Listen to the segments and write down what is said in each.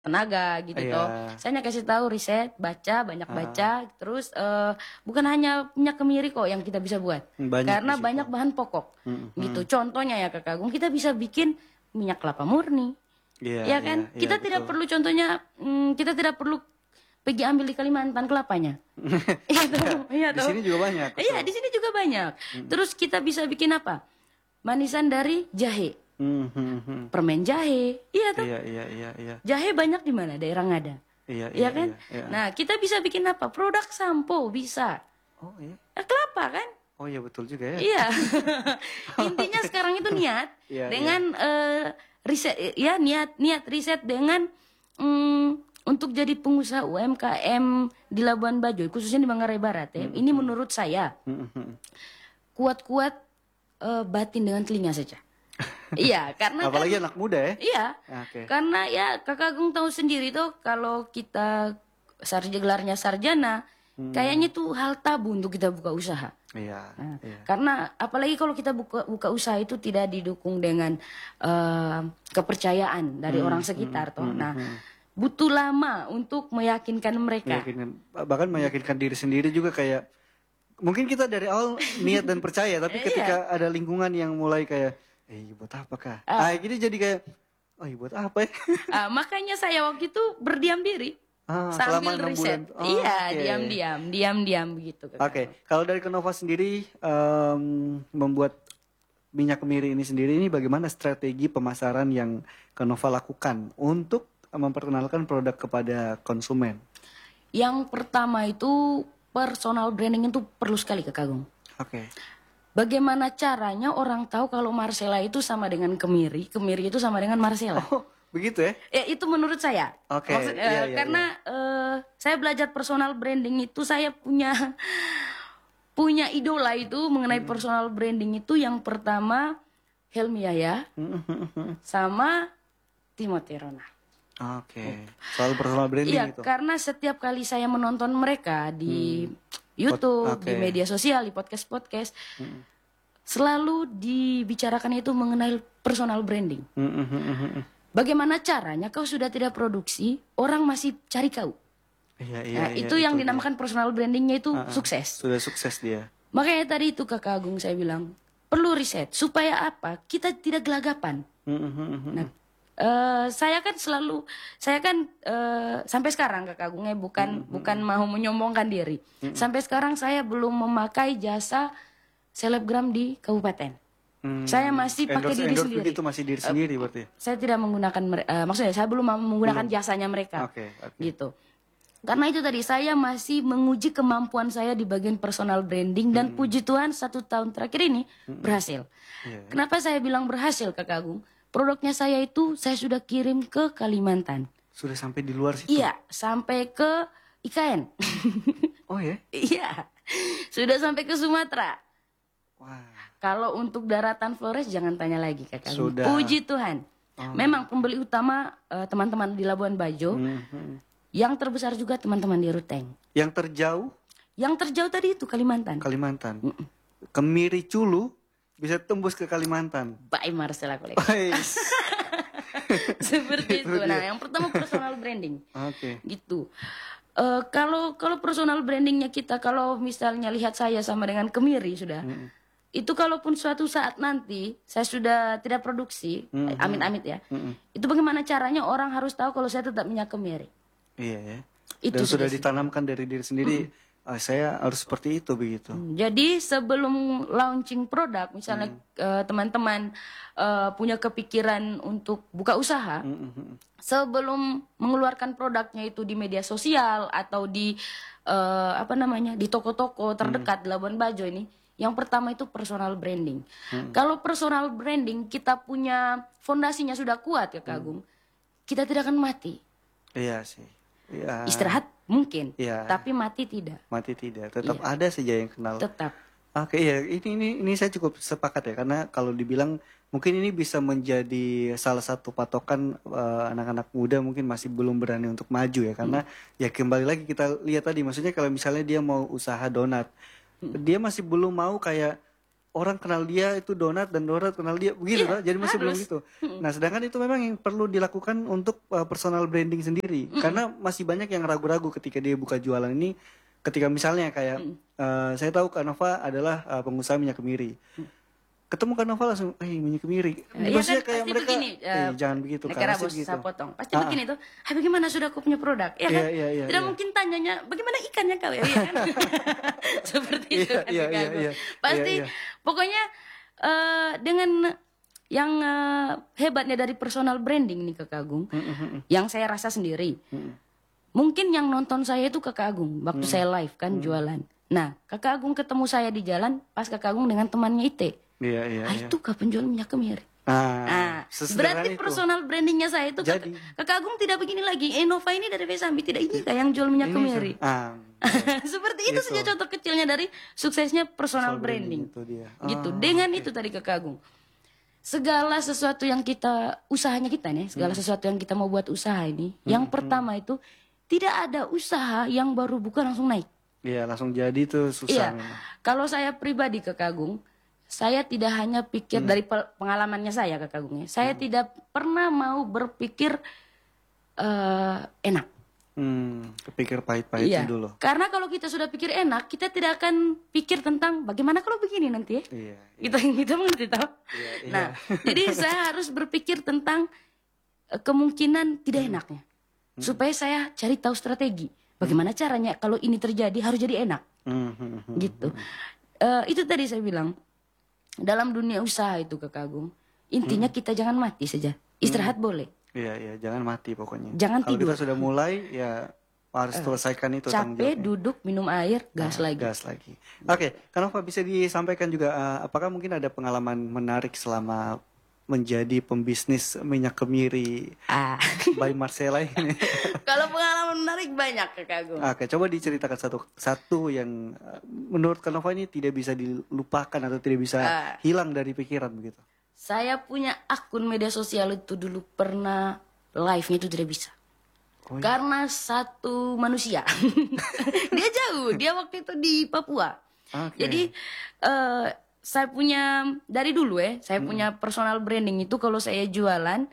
tenaga gitu toh. Iya. Saya hanya kasih tahu riset, baca, banyak baca, terus bukan hanya minyak kemiri kok yang kita bisa buat. Banyak Karena di situ. banyak bahan pokok. Gitu. Contohnya ya Kak Agung, kita bisa bikin minyak kelapa murni. Iya, Ya kan? iya, Kita tidak betul. perlu contohnya kita tidak perlu pergi ambil di Kalimantan kelapanya. Iya toh. Iya Di toh. sini juga banyak. Iya, di sini juga banyak. Terus kita bisa bikin apa? Manisan dari jahe. Permen jahe. Iya toh. Iya, iya, iya, iya. Jahe banyak di mana? Daerah Ngada. Iya, Iya iya, kan? iya. Nah, kita bisa bikin apa? Produk sampo bisa. Oh iya. Kelapa kan? Oh iya betul juga ya. Iya. Intinya sekarang itu niat Iya, dengan riset ya niat riset dengan untuk jadi pengusaha UMKM di Labuan Bajo, khususnya di Manggarai Barat ya. Ini menurut saya kuat-kuat batin dengan telinga saja. Iya, karena Apalagi anak muda ya. iya. Oke. Karena ya Kakak Agung tahu sendiri tuh kalau kita gelarnya sarjana, kayaknya tuh hal tabu untuk kita buka usaha. Iya, iya. Karena apalagi kalau kita buka usaha itu tidak didukung dengan kepercayaan dari orang sekitar toh. Nah, butuh lama untuk meyakinkan mereka. Bahkan meyakinkan diri sendiri juga kayak mungkin kita dari awal niat dan percaya, tapi ketika ada lingkungan yang mulai kayak buat apa kah? Gini jadi kayak buat apa ya? Makanya saya waktu itu berdiam diri. Selama Sambil 6 riset. bulan. Iya, Oke. diam-diam begitu. Oke, kalau dari Kenova sendiri membuat minyak kemiri ini sendiri, ini bagaimana strategi pemasaran yang Kenova lakukan untuk memperkenalkan produk kepada konsumen? Yang pertama itu personal branding itu perlu sekali Kak Agung. Oke. Bagaimana caranya orang tahu kalau Marcella itu sama dengan kemiri, kemiri itu sama dengan Marcella? Oh, begitu ya? Ya, itu menurut saya. Oke, Karena saya belajar personal branding itu saya punya idola itu mengenai personal branding itu yang pertama Helmi Yahya sama Timothy Ronald. Oke. Soal personal branding Iya, gitu. karena setiap kali saya menonton mereka di YouTube, di media sosial, di podcast-podcast, selalu dibicarakan itu mengenai personal branding. Bagaimana caranya kau sudah tidak produksi, orang masih cari kau. Iya, itu yang dinamakan personal brandingnya itu sukses. Sudah sukses dia. Makanya tadi itu Kakak Agung saya bilang, perlu riset. Supaya apa? Kita tidak gelagapan. Nah, saya kan sampai sekarang Kakak Agungnya bukan mau menyombongkan diri. Sampai sekarang saya belum memakai jasa selebgram di kabupaten. Saya masih pakai diri sendiri. Itu masih diri sendiri berarti. Saya tidak menggunakan maksudnya saya belum menggunakan jasanya mereka. Oke. Gitu. Karena itu tadi saya masih menguji kemampuan saya di bagian personal branding dan puji Tuhan 1 tahun terakhir ini berhasil. Kenapa saya bilang berhasil Kakak Agung? Produknya saya itu saya sudah kirim ke Kalimantan. Sudah sampai di luar situ? Iya, sampai ke IKN. Oh ya? Iya, sudah sampai ke Sumatera. Wah. Kalau untuk daratan Flores jangan tanya lagi Kakak Agung. Sudah. Puji Tuhan. Memang pembeli utama teman-teman di Labuan Bajo. Yang terbesar juga teman-teman di Ruteng. Yang terjauh? Yang terjauh tadi itu Kalimantan. Kemiri Culu bisa tembus ke Kalimantan. Bye Marcella Collection. Seperti itu. Nah, yang pertama personal branding. Oke. Gitu. Kalau personal brandingnya kita, kalau misalnya lihat saya sama dengan Kemiri sudah, itu kalaupun suatu saat nanti saya sudah tidak produksi, amit-amit ya, itu bagaimana caranya orang harus tahu kalau saya tetap minyak Kemiri. Iya ya. Itu Dan sudah ditanamkan dari diri sendiri. Saya harus seperti itu begitu. Jadi sebelum launching produk, misalnya teman-teman punya kepikiran untuk buka usaha, sebelum mengeluarkan produknya itu di media sosial atau di di toko-toko terdekat di Labuan Bajo ini, yang pertama itu personal branding. Kalau personal branding kita punya fondasinya sudah kuat ya Kak Agung, kita tidak akan mati. Iya sih. Ya. Istirahat mungkin, ya. Tapi mati tidak. Mati tidak, tetap ada saja yang kenal. Tetap. Oke, ya ini saya cukup sepakat ya, karena kalau dibilang mungkin ini bisa menjadi salah satu patokan anak-anak muda mungkin masih belum berani untuk maju ya, karena ya kembali lagi kita lihat tadi, maksudnya kalau misalnya dia mau usaha donat, dia masih belum mau kayak orang kenal dia itu donat dan donat kenal dia begitu Iya, kan? Jadi masih belum harus. gitu. Nah, sedangkan itu memang yang perlu dilakukan untuk personal branding sendiri karena masih banyak yang ragu-ragu ketika dia buka jualan ini. Ketika misalnya kayak saya tahu Kak Nova adalah pengusaha minyak kemiri. Ketemu Kak Nova langsung, minyak kemiri. Iya Maksudnya kan, kayak pasti mereka, begini, jangan begitu Kak, negara pasti bos, begitu. saya potong. Pasti begini tuh, bagaimana sudah kau punya produk? Ya kan? Iya, Tidak mungkin tanyanya, bagaimana ikannya kau ya? Iya kan? Seperti itu kan. Iya. Pasti, Iya. pokoknya dengan yang hebatnya dari personal branding nih Kakak Agung, yang saya rasa sendiri. Mungkin yang nonton saya itu Kakak Agung, waktu saya live kan jualan. Nah, Kakak Agung ketemu saya di jalan, pas Kakak Agung dengan temannya Ite. Iya. Itu kah penjual minyak kemiri? Sesederhana Berarti itu. personal brandingnya saya itu Jadi. Kakak Agung tidak begini lagi. Nova ini dari Vesambi, tidak ini kah yang jual minyak kemiri? Seperti itu saja contoh kecilnya dari suksesnya personal branding. Itu dia. Gitu. Dengan itu tadi Kakak Agung. Segala sesuatu yang kita usahanya kita nih, segala sesuatu yang kita mau buat usaha ini, yang pertama itu tidak ada usaha yang baru buka langsung naik. Iya, langsung jadi tuh susah Iya. memang. Kalau saya pribadi Kakak Agung, saya tidak hanya pikir dari pengalamannya saya Kakak Agung ya. Saya tidak pernah mau berpikir enak. Kepikir pahit-pahitnya dulu. Karena kalau kita sudah pikir enak, kita tidak akan pikir tentang bagaimana kalau begini nanti ya. Iya. Kita mengerti tahu. Iya. Nah, jadi saya harus berpikir tentang kemungkinan tidak enaknya. Supaya saya cari tahu strategi. Bagaimana caranya kalau ini terjadi harus jadi enak. Gitu. Itu tadi saya bilang. Dalam dunia usaha itu Kakak Agung, intinya kita jangan mati saja. Istirahat boleh. Iya, jangan mati pokoknya. Jangan Kalau tidur. kita sudah mulai, ya harus selesaikan itu tanggung Capek, jawabnya. duduk, minum air, gas lagi. Gas lagi. Oke, Kanova bisa disampaikan juga, apakah mungkin ada pengalaman menarik selama menjadi pembisnis minyak kemiri by Marcella ini? Kalau pengalaman menarik banyak Kakak Agung. Oke, coba diceritakan satu yang menurut Kanova ini tidak bisa dilupakan atau tidak bisa hilang dari pikiran begitu. Saya punya akun media sosial itu dulu pernah live-nya itu tidak bisa. Oh, iya? Karena satu manusia. Dia jauh, dia waktu itu di Papua. Oke. Jadi saya punya dari dulu saya punya personal branding itu kalau saya jualan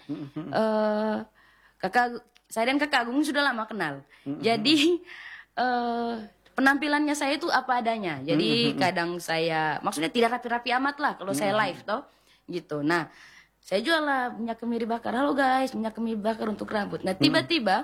saya dan Kakak Agung sudah lama kenal. Jadi penampilannya saya itu apa adanya. Jadi kadang saya maksudnya tidak rapi-rapi amat lah kalau saya live toh gitu. Nah, saya jual lah minyak kemiri bakar. Halo guys, minyak kemiri bakar untuk rambut. Nah, tiba-tiba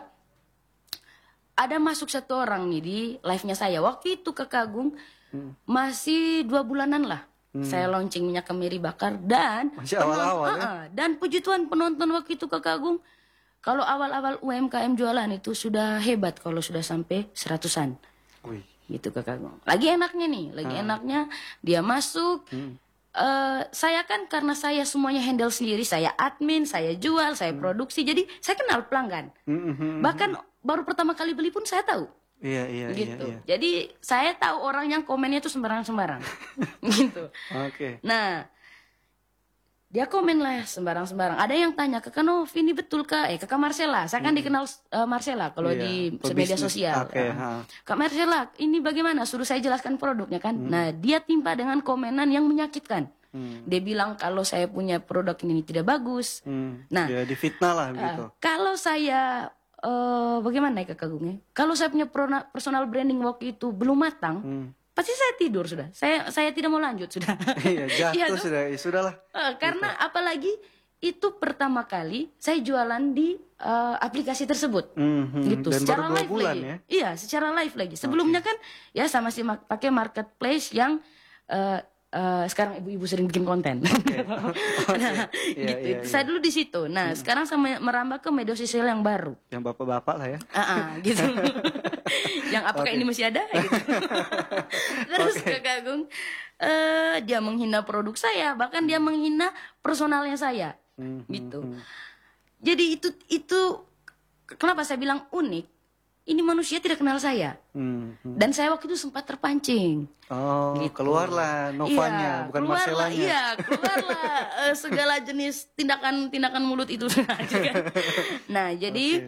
ada masuk satu orang nih di live-nya saya. Waktu itu Kakak Agung masih 2 bulanan lah. Saya launching minyak kemiri bakar dan Masih awal-awal ya? Dan puji Tuhan penonton waktu itu Kakak Agung, kalau awal-awal UMKM jualan itu sudah hebat kalau sudah sampai 100-an. Wih. Gitu Kakak Agung. Lagi enaknya nih, enaknya dia masuk. Saya kan karena saya semuanya handle sendiri, saya admin, saya jual, saya produksi, jadi saya kenal pelanggan. Bahkan baru pertama kali beli pun saya tahu. Iya. Gitu. Jadi saya tahu orang yang komennya itu sembarang-sembarang. Gitu. Oke. Nah, dia komen lah sembarang-sembarang. Ada yang tanya, Kakak Nov ini betul Kak? Kakak Marcella, saya kan dikenal Marcella kalau di media sosial. Oke, Kak Marcella, ini bagaimana? Suruh saya jelaskan produknya kan. Nah, dia timpa dengan komenan yang menyakitkan. Dia bilang kalau saya punya produk ini tidak bagus. Nah, ya difitnah lah gitu. kalau saya bagaimana ya Kakak Agung ya? Kalau saya punya personal branding waktu itu belum matang, pasti saya tidur sudah. Saya tidak mau lanjut sudah. Iya, jatuh sudah, ya sudahlah. Karena apalagi itu pertama kali saya jualan di aplikasi tersebut. Gitu, Dan secara baru 2 live bulan lagi. ya? Iya, secara live lagi. Sebelumnya kan ya saya masih pakai marketplace yang sekarang ibu-ibu sering bikin konten. Nah, gitu. Iya. Saya dulu di situ. Nah, sekarang saya merambah ke media sosial yang baru. Yang bapak-bapak lah ya. Gitu. Yang apakah ini masih ada? Gitu. Terus Kakak Agung, dia menghina produk saya, bahkan dia menghina personalnya saya, gitu. Jadi itu kenapa saya bilang unik? Ini manusia tidak kenal saya. Dan saya waktu itu sempat terpancing. Oh, Gitu. keluarlah Novanya, bukan Marcellanya. Iya, keluarlah segala jenis tindakan mulut itu. Nah, jadi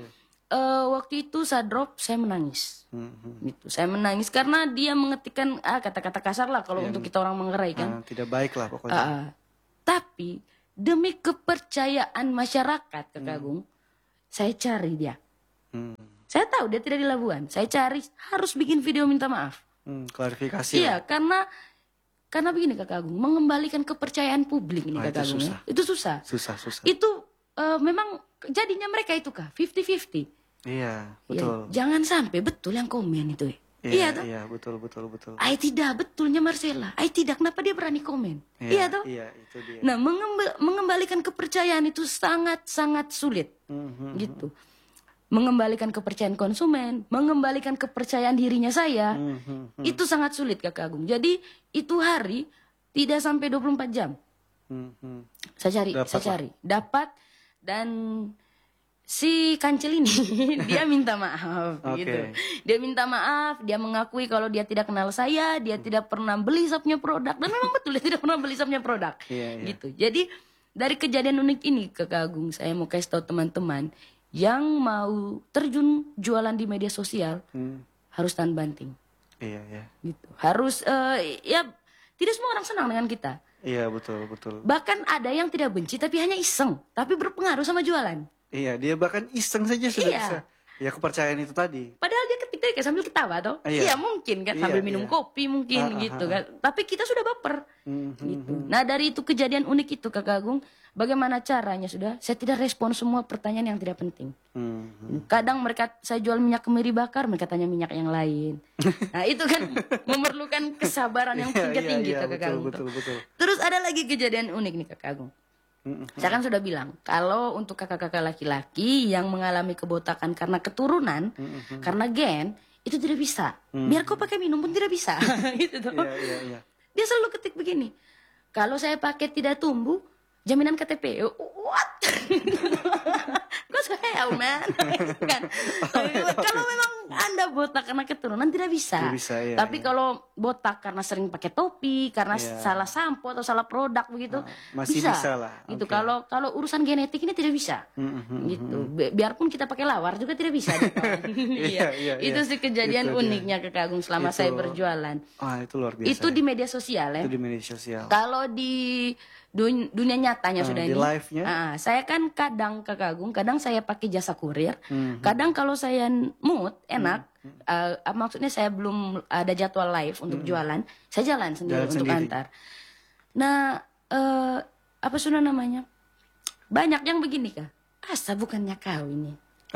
waktu itu saya drop, saya menangis. Gitu. Saya menangis karena dia mengetikkan kata-kata kasar lah kalau untuk kita orang Manggarai kan. Tidak baik lah pokoknya. Tapi demi kepercayaan masyarakat Kakak Agung, saya cari dia. Saya tahu dia tidak di Labuan. Saya cari, harus bikin video minta maaf. Klarifikasi. Iya, karena begini Kakak Agung, mengembalikan kepercayaan publik ini Kakak Agung. Itu susah. Susah. Itu memang jadinya mereka itu 50-50. Iya, betul. Ya, jangan sampai betul yang komen itu. Iya, toh? Iya, betul. Ai tidak betulnya Marcella. Ai tidak, kenapa dia berani komen? Iya toh? Iya, itu dia. Nah, mengembalikan kepercayaan itu sangat-sangat sulit. Gitu. Mengembalikan kepercayaan konsumen, mengembalikan kepercayaan dirinya saya, itu sangat sulit Kakak Agung. Jadi itu hari tidak sampai 24 jam. Saya cari, dapat, dan si kancil ini dia minta maaf gitu. Dia minta maaf, dia mengakui kalau dia tidak kenal saya, dia tidak pernah beli sapnya produk, dan memang betul dia tidak pernah beli sapnya produk. Gitu. Jadi dari kejadian unik ini Kakak Agung, saya mau kasih tahu teman-teman yang mau terjun jualan di media sosial harus tahan banting. Iya. Gitu. Harus ya tidak semua orang senang dengan kita. Iya, betul. Bahkan ada yang tidak benci tapi hanya iseng, tapi berpengaruh sama jualan. Iya, dia bahkan iseng saja sudah bisa. Ya kepercayaan itu tadi. Padahal dia ketika kayak sambil ketawa toh. Iya mungkin kan sambil minum kopi mungkin gitu kan. Tapi kita sudah baper. Gitu. Nah, dari itu kejadian unik itu Kakak Agung, bagaimana caranya sudah? Saya tidak respon semua pertanyaan yang tidak penting. Kadang saya jual minyak kemiri bakar, mereka tanya minyak yang lain. Nah, itu kan memerlukan kesabaran yang tinggi Kakak Agung. Betul. Terus ada lagi kejadian unik nih Kakak Agung. Saya kan sudah bilang, kalau untuk kakak-kakak laki-laki yang mengalami kebotakan karena keturunan, karena gen, itu tidak bisa. Biar kau pakai minum pun tidak bisa. Gitu toh. Iya. Dia selalu ketik begini, kalau saya pakai tidak tumbuh, jaminan KTP. What? Gue hell man. Kan? Kalau memang Anda botak karena keturunan tidak bisa. Tapi kalau botak karena sering pakai topi, karena salah sampo atau salah produk begitu, masih bisa lah. Gitu. Kalau urusan genetik ini tidak bisa. Gitu. Biarpun kita pakai lawar juga tidak bisa. Iya. Itu sih kejadian uniknya Kakak Agung selama saya berjualan. Itu luar biasa. Itu di media sosial ya. Itu di media sosial. Kalau di dunia nyatanya sudah di ini. live-nya. Saya kan kadang Kakak Agung, kadang saya pakai jasa kurir. Kadang kalau saya mood enak, maksudnya saya belum ada jadwal live untuk jualan, saya jalan sendiri untuk antar. Nah, apa sudah namanya? Banyak yang begini Kak. Asa bukannya kau ini.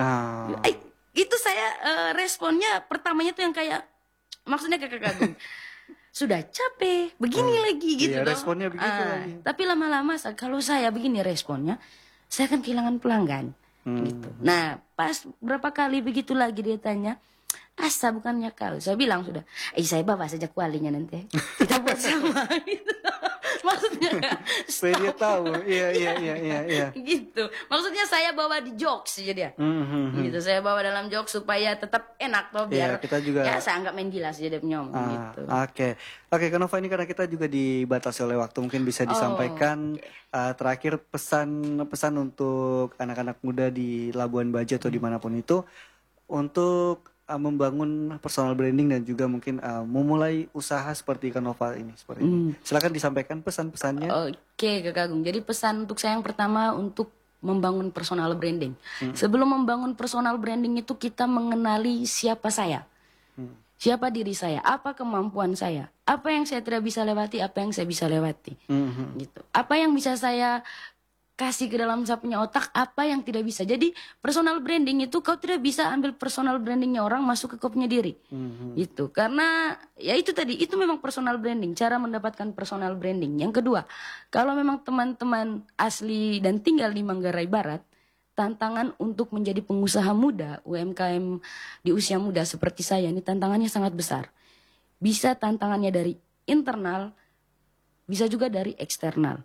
Itu saya responnya pertamanya tuh yang kayak, maksudnya Kakak Agung. Sudah capek, begini lagi gitu. Iya, responnya begitu lagi. Tapi lama-lama kalau saya begini responnya, saya akan kehilangan pelanggan. Gitu. Nah, pas berapa kali begitu lagi dia tanya, asa bukannya kau. Saya bilang sudah, saya bawa saja kualinya nanti. Kita buat sama. Gitu. Maksudnya supaya dia tahu. Iya. Gitu. Maksudnya saya bawa di jokes aja dia. Gitu. Saya bawa dalam jokes supaya tetap enak toh, biar kita juga, ya saya anggap main gila saja dia punya ngomong gitu. Oke, Kak Nova, ini karena kita juga dibatasi oleh waktu, mungkin bisa disampaikan terakhir pesan untuk anak-anak muda di Labuan Bajo atau dimanapun itu untuk membangun personal branding dan juga mungkin memulai usaha seperti Kak Nova ini seperti ini. Silakan disampaikan pesan-pesannya. Oke, Kak Agung. Jadi pesan untuk saya yang pertama untuk membangun personal branding. Sebelum membangun personal branding itu kita mengenali siapa saya. Siapa diri saya, apa kemampuan saya, apa yang saya tidak bisa lewati, apa yang saya bisa lewati. Gitu. Apa yang bisa saya kasih ke dalam saya punya otak, apa yang tidak bisa. Jadi personal branding itu kau tidak bisa ambil personal brandingnya orang masuk ke kau punya diri. Gitu. Karena ya itu tadi, itu memang personal branding, cara mendapatkan personal branding. Yang kedua, kalau memang teman-teman asli dan tinggal di Manggarai Barat, tantangan untuk menjadi pengusaha muda, UMKM di usia muda seperti saya ini tantangannya sangat besar. Bisa tantangannya dari internal, bisa juga dari eksternal.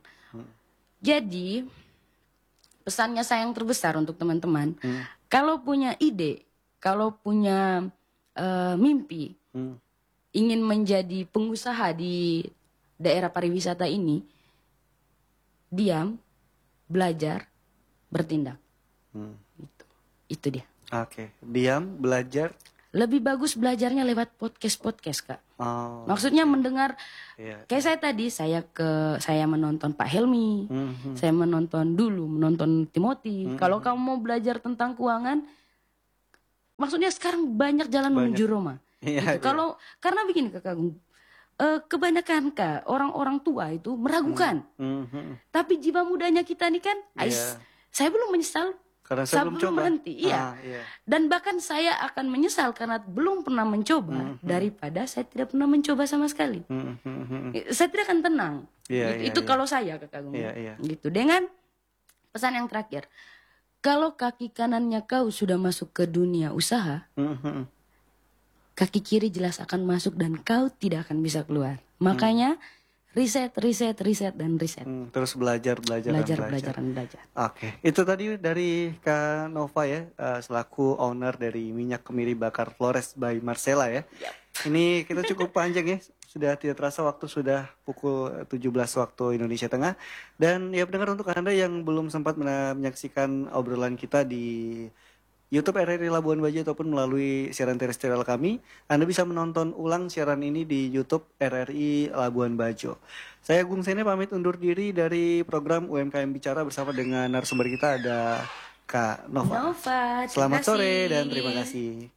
Jadi pesannya saya yang terbesar untuk teman-teman, kalau punya ide, kalau punya mimpi, ingin menjadi pengusaha di daerah pariwisata ini, diam, belajar, bertindak. Itu dia. Oke, diam, belajar. Lebih bagus belajarnya lewat podcast Kak. Oh, Maksudnya mendengar iya. kayak saya tadi, saya menonton Pak Helmi, saya menonton Timothy. Kalau kamu mau belajar tentang keuangan, maksudnya sekarang banyak jalan menuju Roma. Iya, Gitu. Kalau karena begini Kak Agung, kebanyakan Kak orang-orang tua itu meragukan. Tapi jiwa mudanya kita nih kan, Iya. saya belum menyesal. Karena saya belum coba. Berhenti, iya. Iya. Dan bahkan saya akan menyesal karena belum pernah mencoba daripada saya tidak pernah mencoba sama sekali. Saya tidak akan tenang. Iya, iya, itu iya. kalau saya Kak Agung. Iya. Gitu. Dengan pesan yang terakhir, kalau kaki kanannya kau sudah masuk ke dunia usaha, kaki kiri jelas akan masuk dan kau tidak akan bisa keluar. Makanya riset. Terus belajar. Oke, itu tadi dari Kak Nova ya, selaku owner dari Minyak Kemiri Bakar Flores by Marcella ya. Ini kita cukup panjang ya, sudah tidak terasa waktu sudah pukul 17 waktu Indonesia Tengah. Dan ya pendengar, untuk Anda yang belum sempat menyaksikan obrolan kita di YouTube RRI Labuan Bajo ataupun melalui siaran terestrial kami, Anda bisa menonton ulang siaran ini di YouTube RRI Labuan Bajo. Saya Agung Sene pamit undur diri dari program UMKM Bicara bersama dengan narasumber kita ada Kak Nova. Selamat sore dan terima kasih.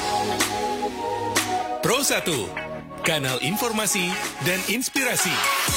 Pro 1, kanal informasi dan inspirasi.